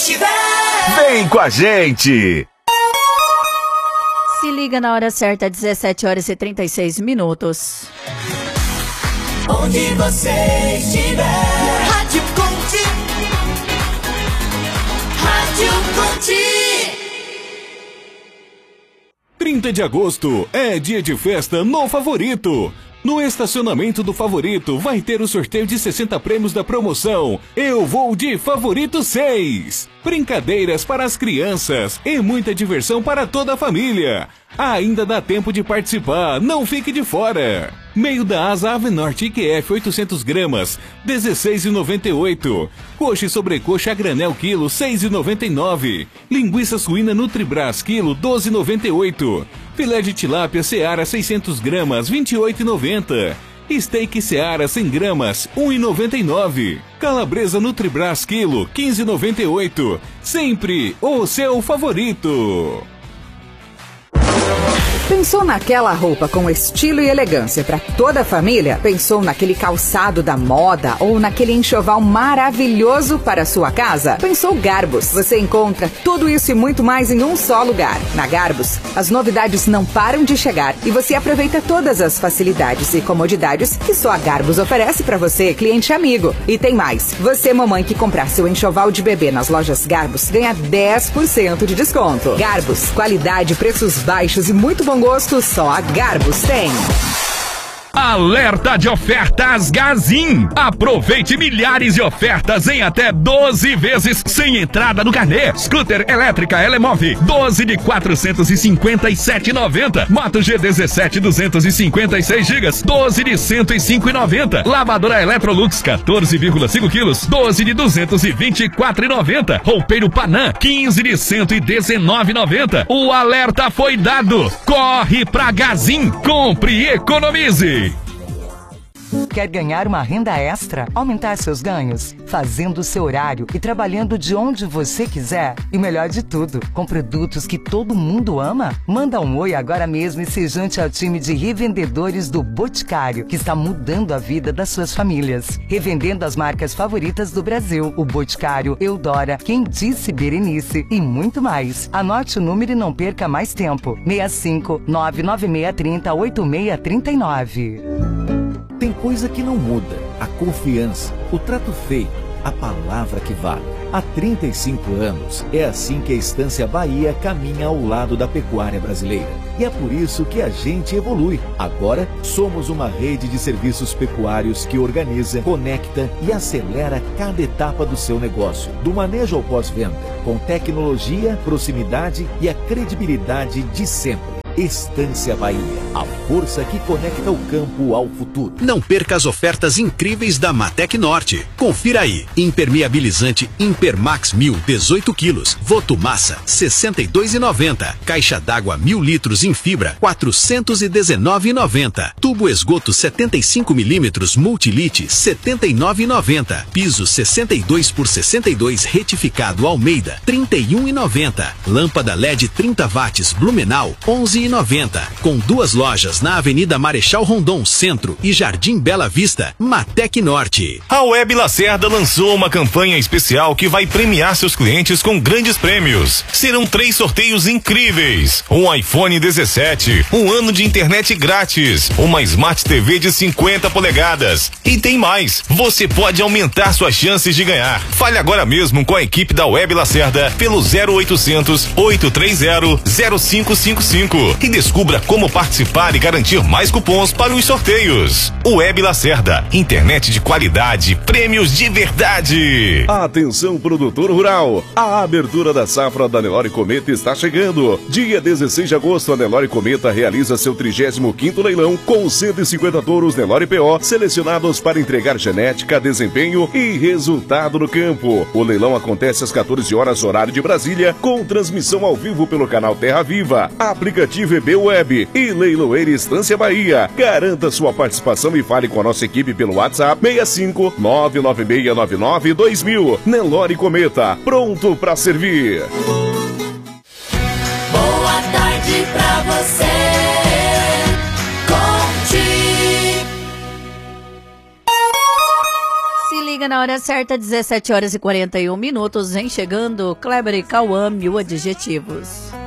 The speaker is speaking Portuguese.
estiver. Vem com a gente! Se liga na hora certa, 17 horas e 36 minutos. Onde você estiver. Rádio Conte. Rádio Conte. 30 de agosto é dia de festa no Favorito. No estacionamento do Favorito vai ter o sorteio de 60 prêmios da promoção Eu Vou de Favorito 6. Brincadeiras para as crianças e muita diversão para toda a família. Ainda dá tempo de participar, não fique de fora. Meio da asa Ave Norte IQF 800 gramas, R$16,98. Coxa e sobrecoxa a granel quilo, R$6,99. Linguiça suína Nutribras quilo, R$12,98. Filé de tilápia Seara 600 gramas, R$28,90. Steak Seara 100 gramas, R$1,99. Calabresa Nutribras quilo, R$15,98. Sempre o seu favorito. Pensou naquela roupa com estilo e elegância para toda a família? Pensou naquele calçado da moda ou naquele enxoval maravilhoso para a sua casa? Pensou Garbus. Você encontra tudo isso e muito mais em um só lugar. Na Garbus, as novidades não param de chegar e você aproveita todas as facilidades e comodidades que só a Garbus oferece para você, cliente amigo. E tem mais. Você, mamãe, que comprar seu enxoval de bebê nas lojas Garbus, ganha 10% de desconto. Garbus, qualidade, preços baixos e muito bom gosto, só a Garbus tem. Alerta de ofertas Gazin. Aproveite milhares de ofertas em até 12 vezes sem entrada no carnê. Scooter elétrica Elemove, 12 de R$457,90. Moto G17 256 GB, 12 de R$105,90. Lavadora Electrolux 14,5 kg, 12 de R$224,90. Roupeiro Panam, 15 de R$119,90. O alerta foi dado. Corre pra Gazin, compre e economize. Quer ganhar uma renda extra? Aumentar seus ganhos? Fazendo o seu horário e trabalhando de onde você quiser? E o melhor de tudo, com produtos que todo mundo ama? Manda um oi agora mesmo e se junte ao time de revendedores do Boticário, que está mudando a vida das suas famílias. Revendendo as marcas favoritas do Brasil, o Boticário, Eudora, Quem Disse Berenice e muito mais. Anote o número e não perca mais tempo. 65 99630 8639. Tem coisa que não muda, a confiança, o trato feito, a palavra que vale. Há 35 anos, é assim que a Estância Bahia caminha ao lado da pecuária brasileira. E é por isso que a gente evolui. Agora, somos uma rede de serviços pecuários que organiza, conecta e acelera cada etapa do seu negócio. Do manejo ao pós-venda, com tecnologia, proximidade e a credibilidade de sempre. Estância Bahia, a força que conecta o campo ao futuro. Não perca as ofertas incríveis da Matec Norte. Confira aí. Impermeabilizante Impermax 1000, 18 quilos. Votomassa, R$ 62,90. Caixa d'água 1000 litros em fibra, R$ 419,90. Tubo esgoto 75 milímetros Multilite, R$ 79,90. Piso 62 por 62 retificado Almeida, R$ 31,90. Lâmpada LED 30 watts Blumenau, R$ 11,90. Com 2 lojas na Avenida Marechal Rondon Centro e Jardim Bela Vista, Matec Norte. A Web Lacerda lançou uma campanha especial que vai premiar seus clientes com grandes prêmios. Serão 3 sorteios incríveis: um iPhone 17, um ano de internet grátis, uma Smart TV de 50 polegadas. E tem mais, você pode aumentar suas chances de ganhar. Fale agora mesmo com a equipe da Web Lacerda pelo 0800 830 0555 e descubra como participar e garantir mais cupons para os sorteios. Web Lacerda, internet de qualidade, prêmios de verdade. Atenção, produtor rural, a abertura da safra da Nelore Cometa está chegando. Dia 16 de agosto, a Nelore Cometa realiza seu 35º leilão com 150 touros Nelore PO selecionados para entregar genética, desempenho e resultado no campo. O leilão acontece às 14 horas horário de Brasília, com transmissão ao vivo pelo canal Terra Viva, aplicativo VB Web e Leiloeira Estância Bahia. Garanta sua participação e fale com a nossa equipe pelo WhatsApp 65 99699 2000. Nelore Cometa, pronto para servir. Boa tarde pra você. liga na hora certa, 17 horas e 41 minutos. Vem chegando Kleber e Cauã, 1000 adjetivos.